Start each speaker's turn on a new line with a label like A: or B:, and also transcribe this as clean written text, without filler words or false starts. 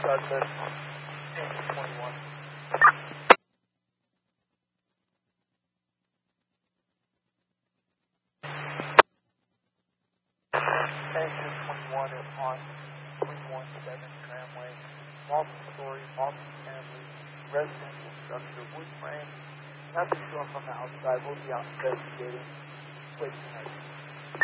A: Douglas, Engine 21. Engine 21 is on 317 Tramway, multi-story, multi-family, residential structure, wood frame. Nothing shown from the outside. We'll be out investigating. Wait tonight.